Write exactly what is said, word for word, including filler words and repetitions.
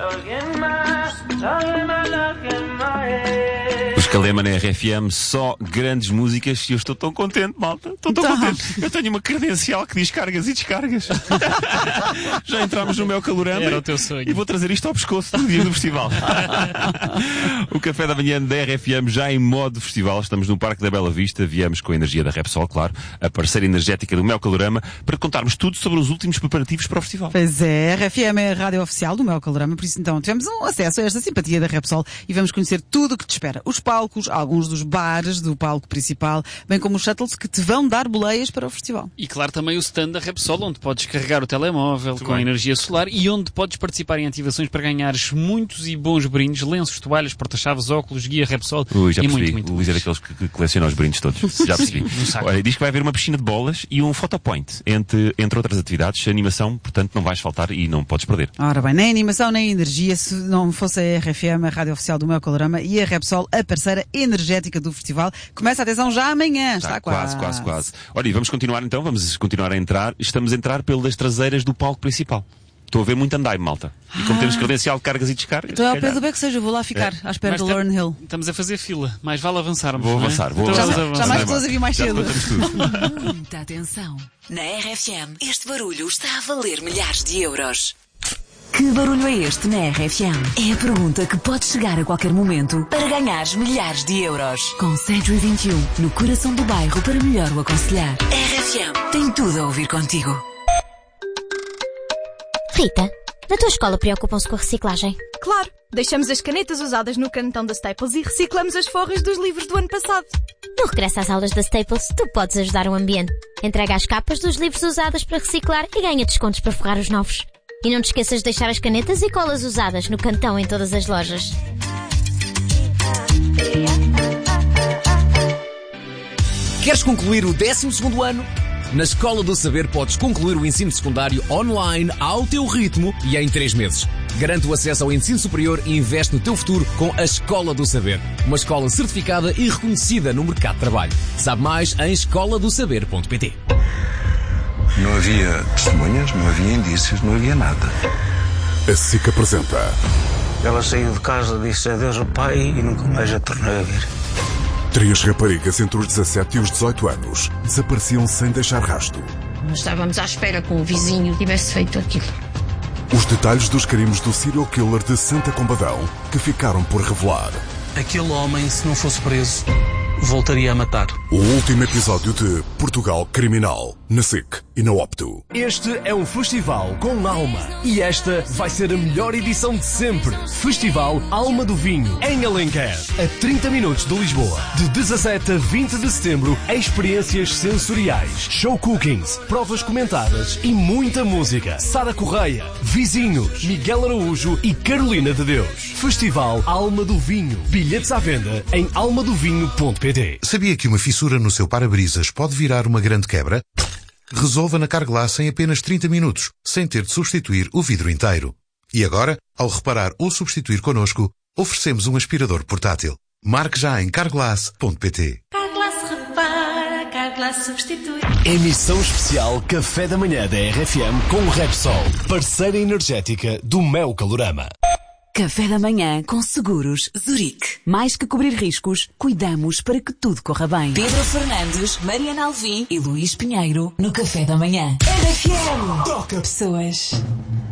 Os Calema na R F M, só grandes músicas, e eu estou tão contente, malta. Estou tão Então. contente. Eu tenho uma credencial que diz cargas e descargas. Já entramos no meu calorama. Era o teu sonho. E vou trazer isto ao pescoço no dia do festival. O café da manhã da R F M já em modo festival. Estamos no Parque da Bela Vista. Viemos com a energia da Repsol, claro, a parceira energética do meu calorama, para contarmos tudo sobre os últimos preparativos para o festival. Pois é, a R F M é a rádio oficial do Mel Calorama, por isso então tivemos um acesso a esta simpatia da Repsol e vamos conhecer tudo o que te espera. Os palcos, alguns dos bares do palco principal, bem como os shuttles que te vão dar boleias para o festival. E claro, também o stand da Repsol, onde podes carregar o telemóvel Muito com bem. energia solar e onde podes participar em ativações para ganhares muitos e bons brindes, lenços, toalhas, porta-chaves, óculos, guia Repsol Ui, já e percebi. muito, muito O Luís é mais. daqueles que, que coleciona os brindes todos. Já percebi. no saco. Olha, diz que vai haver uma piscina de bolas e um photopoint, entre, entre outras atividades. Animação, portanto, não vais faltar e não podes perder. Ora bem, nem animação nem energia, se não fosse a R F M, a rádio oficial do Mel Calorama, e a Repsol, a parceira energética do festival. Começa a atenção já amanhã. Está, Está quase, quase, quase. Olha, e vamos continuar então, vamos continuar a entrar. Estamos a entrar pelas traseiras do palco principal. Estou a ver muito andaime, malta. E como temos credencial de cargas e descargas... Então é ao se pé calhar- do beco seja, eu vou lá ficar, à espera Mas do tam- Lauren Hill. Estamos a fazer fila, mais vale avançarmos. Vou não é? avançar, vou Então avançar. vamos Já avançar. mais pessoas a vir mais Já cedo. levantamos tudo. Muita atenção. Na R F M, este barulho está a valer milhares de euros. Que barulho é este na R F M? É a pergunta que pode chegar a qualquer momento para ganhares milhares de euros. Com Century vinte e um, no coração do bairro para melhor o aconselhar. R F M tem tudo a ouvir contigo. Rita, na tua escola preocupam-se com a reciclagem? Claro, deixamos as canetas usadas no cantão da Staples e reciclamos as forras dos livros do ano passado. No regresso às aulas da Staples, tu podes ajudar o ambiente. Entrega as capas dos livros usados para reciclar e ganha descontos para forrar os novos. E não te esqueças de deixar as canetas e colas usadas no cantão em todas as lojas. Queres concluir o décimo segundo ano? Na Escola do Saber podes concluir o ensino secundário online ao teu ritmo e em três meses. Garante o acesso ao ensino superior e investe no teu futuro com a Escola do Saber. Uma escola certificada e reconhecida no mercado de trabalho. Sabe mais em escola do saber ponto pt. Não havia testemunhas, não havia indícios, não havia nada. A SIC apresenta Ela saiu de casa, disse adeus ao pai e nunca mais a tornei a ver. três raparigas entre os dezassete e os dezoito anos desapareciam sem deixar rasto. Nós estávamos à espera que o vizinho tivesse feito aquilo. Os detalhes dos crimes do serial killer de Santa Combadão que ficaram por revelar. Aquele homem, se não fosse preso, voltaria a matar. O último episódio de Portugal Criminal, na SIC e na Opto. Este é um festival com alma e esta vai ser a melhor edição de sempre. Festival Alma do Vinho, em Alenquer, a trinta minutos de Lisboa. De dezassete a vinte de setembro, experiências sensoriais, show cookings, provas comentadas e muita música. Sara Correia, Vizinhos, Miguel Araújo e Carolina de Deus. Festival Alma do Vinho. Bilhetes à venda em alma do vinho ponto pt. Sabia que uma fissura no seu para-brisas pode virar uma grande quebra? Resolva na Carglass em apenas trinta minutos, sem ter de substituir o vidro inteiro. E agora, ao reparar ou substituir connosco, oferecemos um aspirador portátil. Marque já em carglass ponto pt. Carglass repara, Carglass substitui. Emissão especial Café da Manhã da R F M com Repsol, parceira energética do Mel Calorama. Café da Manhã com Seguros Zurique. Mais que cobrir riscos, cuidamos para que tudo corra bem. Pedro Fernandes, Mariana Alvim e Luís Pinheiro no Café da Manhã. R F M. Toca pessoas.